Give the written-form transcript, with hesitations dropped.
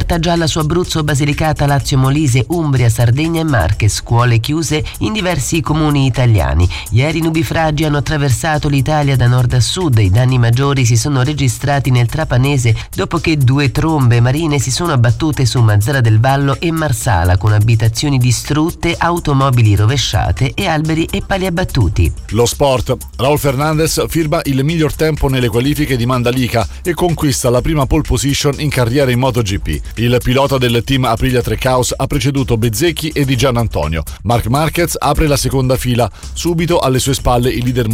allerta gialla su Abruzzo, Basilicata, Lazio, Molise, Umbria, Sardegna e Marche, scuole chiuse in diversi comuni italiani. Ieri nubifragi hanno attraversato l'Italia da nord a sud. I danni maggiori si sono registrati nel Trapanese dopo che 2 trombe marine si sono abbattute su Mazara del Vallo e Marsala, con abitazioni distrutte, automobili rovesciate e alberi e pali abbattuti. Lo sport. Raul Fernandez firma il miglior tempo nelle qualifiche di Mandalika e conquista la prima pole position in carriera in MotoGP. Il pilota del team Aprilia Trackhouse ha preceduto Bezzecchi e Di Gianantonio. Marc Marquez apre la seconda fila, subito alle sue spalle il leader